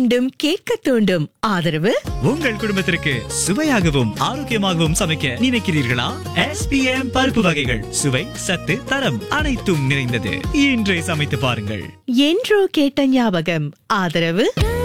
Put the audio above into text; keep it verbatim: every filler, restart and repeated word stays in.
வேண்டும், கேட்க தூண்டும். ஆதரவு உங்கள் குடும்பத்திற்கு சுவையாகவும் ஆரோக்கியமாகவும் சமைக்க நினைக்கிறீர்களா? எஸ் பி எம் பருப்பு வகைகள் சுவை, சத்து, தரம் அனைத்தும் நிறைந்தது. இன்றே சமைத்து பாருங்கள். என்றோ கேட்ட ஞாபகம். ஆதரவு